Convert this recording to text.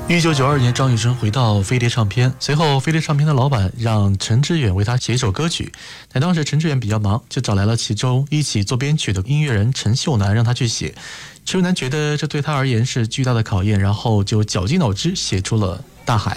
1992年，张雨生回到飞碟唱片，随后飞碟唱片的老板让陈志远为他写一首歌曲，但当时陈志远比较忙，就找来了其中一起做编曲的音乐人陈秀楠让他去写。陈秀楠觉得这对他而言是巨大的考验，然后就绞尽脑汁写出了《大海》。